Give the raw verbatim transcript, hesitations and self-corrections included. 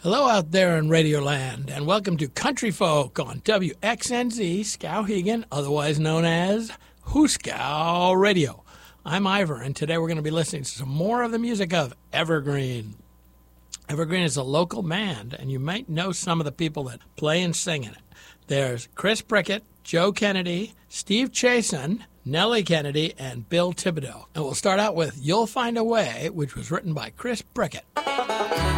Hello out there in Radioland, and welcome to Country Folk on W X N Z Skowhegan, otherwise known as Hooskow Radio. I'm Ivor, and today we're going to be listening to some more of the music of Evergreen. Evergreen is a local band, and you might know some of the people that play and sing in it. There's Chris Prickett, Joe Kennedy, Steve Chasen, Nellie Kennedy, and Bill Thibodeau. And we'll start out with You'll Find a Way, which was written by Chris Prickett.